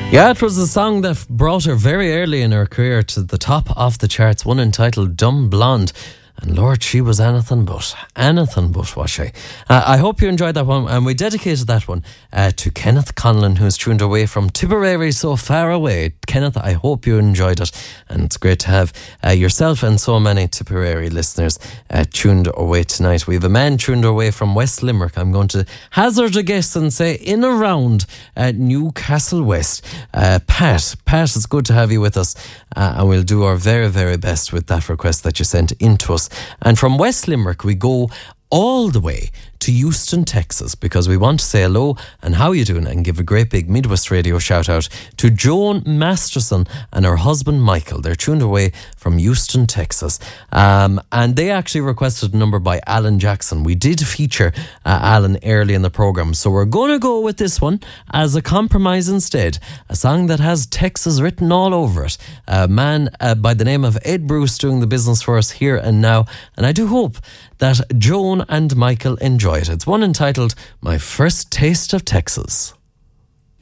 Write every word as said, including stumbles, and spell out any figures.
Yeah, it was a song that brought her very early in her career to the top of the charts, one entitled Dumb Blonde. And Lord, she was anything but, anything but, was she? Uh, I hope you enjoyed that one, and we dedicated that one uh, to Kenneth Conlon, who's tuned away from Tipperary, so far away. Kenneth, I hope you enjoyed it, and it's great to have uh, yourself and so many Tipperary listeners uh, tuned away tonight. We have a man tuned away from West Limerick. I'm going to hazard a guess and say in around uh, Newcastle West. Uh, Pat, Pat, it's good to have you with us, uh, and we'll do our very, very best with that request that you sent in to us. And from West Limerick, we go all the way to Houston, Texas, because we want to say hello and how you doing, and give a great big Midwest Radio shout out to Joan Masterson and her husband Michael. They're tuned away from Houston, Texas, um, and they actually requested a number by Alan Jackson. We did feature uh, Alan early in the programme, so we're going to go with this one as a compromise instead. A song that has Texas written all over it. A man uh, by the name of Ed Bruce doing the business for us here and now, and I do hope that Joan and Michael enjoy it. It's one entitled My First Taste of Texas.